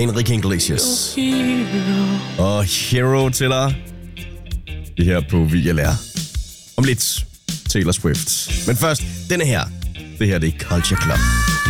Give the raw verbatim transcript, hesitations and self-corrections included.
Enrique Iglesias. Og Hero til dig. Det her på V L R. Om lidt Taylor Swift. Men først, denne her. Det her, det er Culture Club.